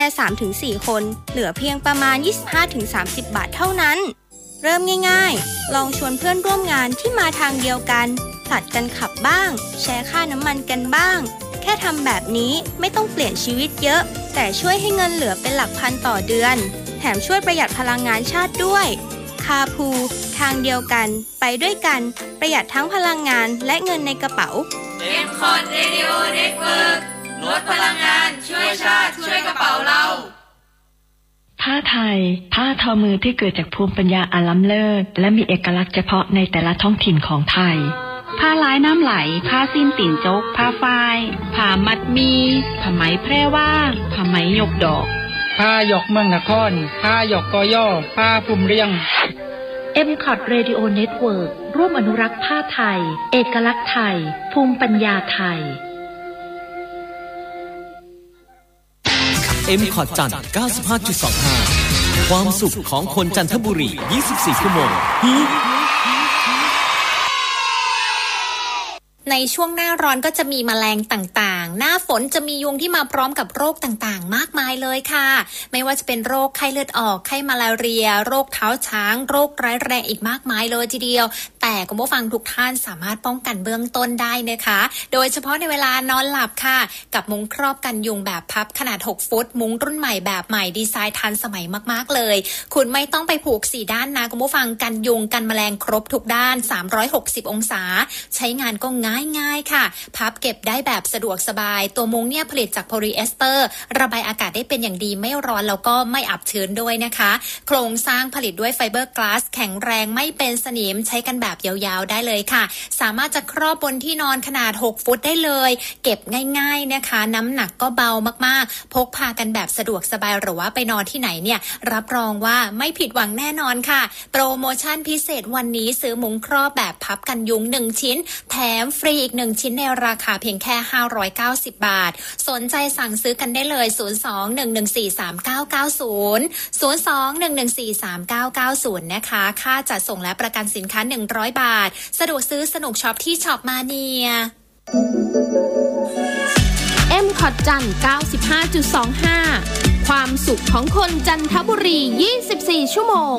แค่ 3-4 คนเหลือเพียงประมาณ 25-30 บาทเท่านั้นเริ่มง่ายๆลองชวนเพื่อนร่วมงานที่มาทางเดียวกันผลัดกันขับบ้างแชร์ค่าน้ำมันกันบ้างแค่ทำแบบนี้ไม่ต้องเปลี่ยนชีวิตเยอะแต่ช่วยให้เงินเหลือเป็นหลักพันต่อเดือนแถมช่วยประหยัดพลังงานชาติด้วยคาพูทางเดียวกันไปด้วยกันประหยัดทั้งพลังงานและเงินในกระเป๋า M-Cod Radio Network ลดพลังงานช่วยชาติช่วยกระเป๋าเราผ้าไทยผ้าทอมือที่เกิดจากภูมิปัญญาอันล้ำเลิศและมีเอกลักษณ์เฉพาะในแต่ละท้องถิ่นของไทยผ้าลายน้ำไหลผ้าสิ้นติ่นจกผ้าฝ้ายผ้ามัดมีผ้าไหมแพร่ว่าผ้าไหมหยกดอกผ้าหยกเมืองนครผ้าหยกกอย่อผ้าภูมิเรียง M-Cod Radio Network ร่วมอนุรักษ์ผ้าไทยเอกลักษณ์ไทยภูมิปัญญาไทย M-Cod จันทร์ 95.25 ความสุขของคนจันทบุรี 24 ชั่วโมงในช่วงหน้าร้อนก็จะมีแมลงต่างๆหน้าฝนจะมียุงที่มาพร้อมกับโรคต่างๆมากมายเลยค่ะไม่ว่าจะเป็นโรคไข้เลือดออกไข้มาลาเรียโรคเท้าช้างโรคร้ายแรงอีกมากมายเลยทีเดียวแต่คุณผู้ฟังทุกท่านสามารถป้องกันเบื้องต้นได้นะคะโดยเฉพาะในเวลานอนหลับค่ะกับมุ้งครอบกันยุงแบบพับขนาด6ฟุตมุ้งรุ่นใหม่แบบใหม่ดีไซน์ทันสมัยมากๆเลยคุณไม่ต้องไปผูก4ด้านนะคุณผู้ฟังกันยุงกันแมลงครบทุกด้าน360องศาใช้งานก็ง่ายค่ะพับเก็บได้แบบสะดวกสบายตัวมุ้งเนี่ยผลิตจากโพลีเอสเตอร์ระบายอากาศได้เป็นอย่างดีไม่ร้อนแล้วก็ไม่อับชื้นด้วยนะคะโครงสร้างผลิตด้วยไฟเบอร์กลาสแข็งแรงไม่เป็นสนิมใช้กันแบบยาวๆได้เลยค่ะสามารถจะครอบบนที่นอนขนาด6ฟุตได้เลยเก็บง่ายๆนะคะน้ำหนักก็เบามากๆพกพากันแบบสะดวกสบายหรือว่าไปนอนที่ไหนเนี่ยรับรองว่าไม่ผิดหวังแน่นอนค่ะโปรโมชั่นพิเศษวันนี้ซื้อมุ้งครอบแบบพับกันยุง1ชิ้นแถมฟรีอีก1ชิ้นในราคาเพียงแค่590บาทสนใจสั่งซื้อกันได้เลย02-114-3990 นะคะค่าจัดส่งและประกันสินค้า100บาทสะดวกซื้อสนุกช็อปที่ช็อปมาเนีย M-Cod จันทร์ 95.25 ความสุขของคนจันทบุรี24ชั่วโมง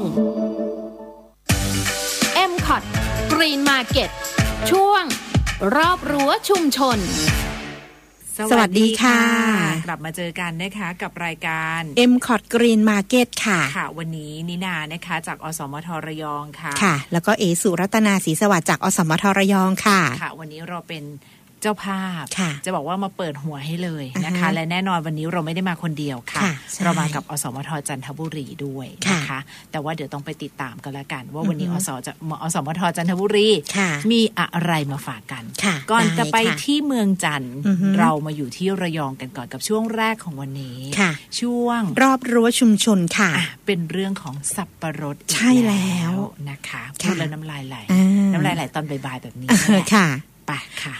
M-Cod Green Market ช่วงรอบรั้วชุมชนสวัสดีค่ะกลับมาเจอกันนะคะกับรายการ M-Cod Green Market ค่ะค่ะวันนี้นินานะคะจากอสมทระยองค่ะค่ะแล้วก็เอสุรัตนาศรีสวัสดิ์จากอสมทระยองค่ะค่ะวันนี้เราเป็นเจ้าภาพจะบอกว่ามาเปิดหัวให้เลยนะคะและแน่นอนวันนี้เราไม่ได้มาคนเดียวค่ะเรามากับอสมทจันทบุรีด้วยนะคะแต่ว่าเดี๋ยวต้องไปติดตามกันละกันว่าวันนี้อสมทจันทบุรีมีอะไรมาฝากกันก่อนจะไปที่เมืองจันทร์เรามาอยู่ที่ระยองกันก่อนกับช่วงแรกของวันนี้ช่วงรอบรั้วชุมชนค่ะเป็นเรื่องของสับปะรดใช่แล้วนะคะพูดแล้วน้ำลายไหลตอนบ่ายๆแบบนี้ค่ะไปค่ะ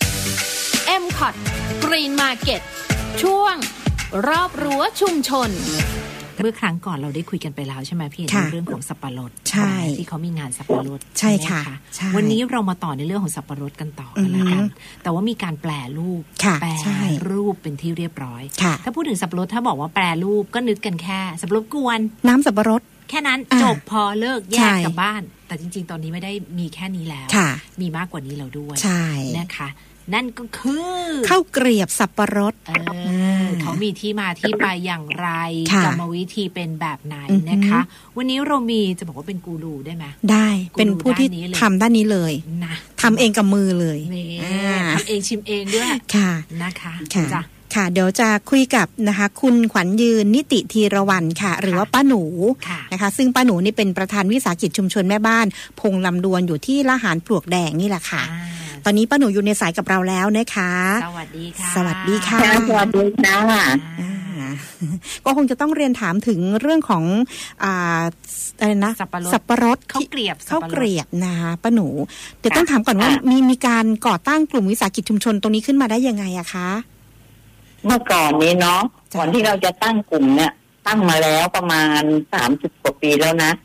M-Cod Green Market ช่วงรอบรั้วชุมชนเมื่อครั้งก่อนเราได้คุยกันไปแล้วใช่ไหมพี่เรื่องของสับปะรดที่เขามีงานสับปะรดใช่ค่ะวันนี้เรามาต่อในเรื่องของสับปะรดกันต่อกันแล้วกันแต่ว่ามีการแปรรูปเป็นที่เรียบร้อยถ้าพูดถึงสับปะรดถ้าบอกว่าแปรรูปก็นึกกันแค่สับปะรดกวนน้ำสับปะรดแค่นั้นจบพอเลิกแยกกลับบ้านแต่จริงๆตอนนี้ไม่ได้มีแค่นี้แล้วมีมากกว่านี้แล้วด้วยนะคะนั่นก็คือข้าวเกลียบสับปะรดเขามีที่มาที่ไปอย่างไรกรรมวิธีเป็นแบบไหนนะคะวันนี้เรามีจะบอกว่าเป็นกูรูได้ไหมได้เป็นผู้ที่ทำด้านนี้เลยนะทำเองกับมือเลยทำเองชิมเองด้วยค่ะนะคะจ้ะค่ะเดี๋ยวจะคุยกับนะคะคุณขวัญยืนนิติธีรวรรณค่ะหรือว่าป้าหนูนะคะซึ่งป้าหนูนี่เป็นประธานวิสาหกิจชุมชนแม่บ้านพงลำดวนอยู่ที่ละหารปลวกแดงนี่แหละค่ะตอนนี้ป้าหนูอยู่ในสายกับเราแล้วนะคะสวัสดีค่ะสวัสดีค่ะสวัสดีค่ะก็คงจะต้องเรียนถามถึงเรื่องของอะไรนะสับปะรดข้าวเกลียบนะคะป้าหนูเดี๋ยวต้องถามก่อนว่ามีการก่อตั้งกลุ่มวิสาหกิจชุมชนตรงนี้ขึ้นมาได้ยังไงอะคะเมื่อก่อนนี้เนาะก่อนที่เราจะตั้งกลุ่มเนี่ยตั้งมาแล้วประมาณ30 กว่าปีแล้วนะ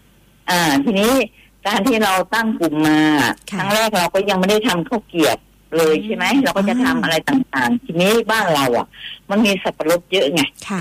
ทีนี้การที่เราตั้งกลุ่มมาครั้งแรกเราก็ยังไม่ได้ทำข้าวเกลียบเลยใช่ไหมเราก็จะทำอะไรต่างๆทีนี้บ้านเราอ่ะมันมีสับปะรดเยอะไง